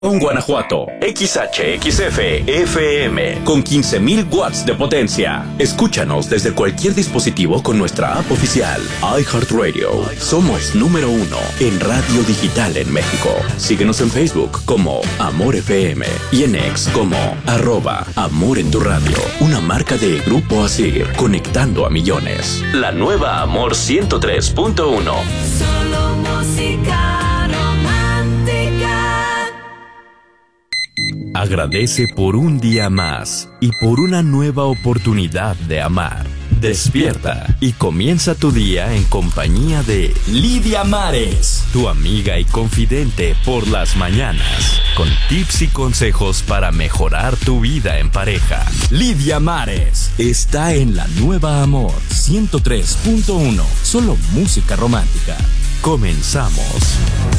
Guanajuato, XHXF FM, con 15,000 watts de potencia. Escúchanos desde cualquier dispositivo con nuestra app oficial, iHeartRadio. Somos número 1 en radio digital en México. Síguenos en Facebook como Amor FM y en X como @Amor en tu radio. Una marca de Grupo Asir, conectando a millones. La nueva Amor 103.1. Solo música. Agradece por un día más y por una nueva oportunidad de amar. Despierta y comienza tu día en compañía de Lidia Mares, tu amiga y confidente por las mañanas, con tips y consejos para mejorar tu vida en pareja. Lidia Mares está en la nueva Amor 103.1, solo música romántica. Comenzamos.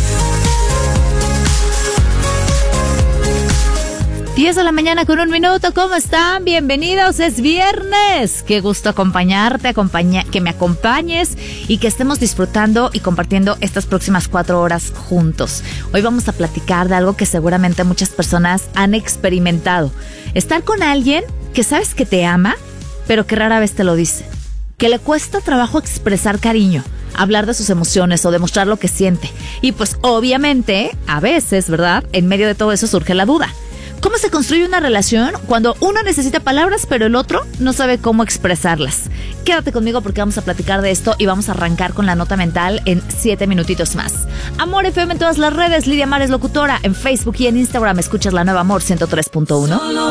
10 de la mañana con 1 minuto, ¿cómo están? Bienvenidos, es viernes. Qué gusto acompañarte, que me acompañes y que estemos disfrutando y compartiendo estas próximas 4 horas juntos. Hoy vamos a platicar de algo que seguramente muchas personas han experimentado. Estar con alguien que sabes que te ama, pero que rara vez te lo dice. Que le cuesta trabajo expresar cariño, hablar de sus emociones o demostrar lo que siente. Y pues obviamente, a veces, ¿verdad? En medio de todo eso surge la duda. ¿Cómo se construye una relación cuando uno necesita palabras pero el otro no sabe cómo expresarlas? Quédate conmigo porque vamos a platicar de esto y vamos a arrancar con la nota mental en 7 minutitos más. Amor FM en todas las redes, Lidia Mares locutora, en Facebook y en Instagram escuchas la nueva Amor 103.1.